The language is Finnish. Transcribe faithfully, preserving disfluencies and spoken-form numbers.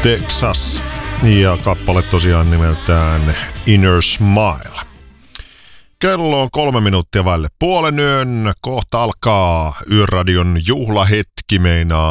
Texas. Ja kappale tosiaan nimeltään Inner Smile. Kello on kolme minuuttia vaille puolen yön. Kohta alkaa Yöradion juhlahetki, meinaa